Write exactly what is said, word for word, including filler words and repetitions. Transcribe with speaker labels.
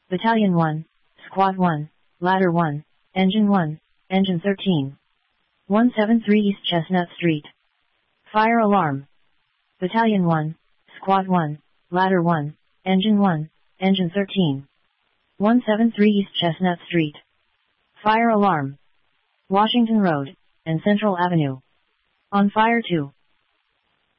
Speaker 1: Battalion one, Squad one, Ladder one, Engine one, Engine thirteen. one seventy-three East Chestnut Street. Fire alarm. Battalion one, Squad one, Ladder one, Engine one, Engine thirteen. one seventy-three East Chestnut Street. Fire alarm. Washington Road and Central Avenue. On fire two.